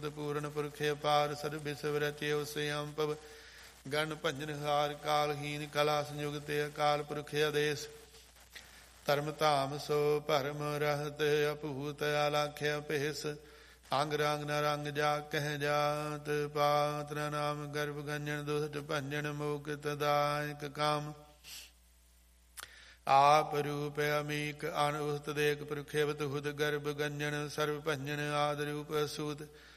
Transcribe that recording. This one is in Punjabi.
ਪੂਰਨ ਪੁਰਖ ਅਪਾਰ ਸਰਬ ਵਿਸਵ ਰਚਿਓ ਸਿਆਮ ਪਵ ਗਣ ਭੰਜਨ ਹਾਰ ਕਾਲਹੀਨ ਕਲਾ ਸੰਯੁਗ ਤੇ ਅਕਾਲ ਪੁਰਖ ਆਦੇਸ਼ ਧਰਮ ਧਾਮ ਸੋ ਭਰਮ ਰਹਤ ਅਭੂਤ ਆਲਾਖਿਆ ਭੇਸ ਅੰਗ ਰੰਗ ਨ ਰੰਗ ਜਾ ਕਹਿ ਜਾਤ ਪਾਤ ਨਾਮ ਗਰਭ ਗੰਜਨ ਦੁਸ਼ਟ ਭੰਜਨ ਮੋਕਿਤ ਦਾਇਕ ਕਾਮ ਆਪ ਰੂਪ ਅਮੀਕ ਅਨੁਸਤ ਦੇਖ ਪੁਰਖ ਅਵਤ ਹੁਦ ਗਰਭ ਗੰਜਨ ਸਰਬ ਭੰਜਨ ਆਦ ਰੂਪ ਅਸੂਤ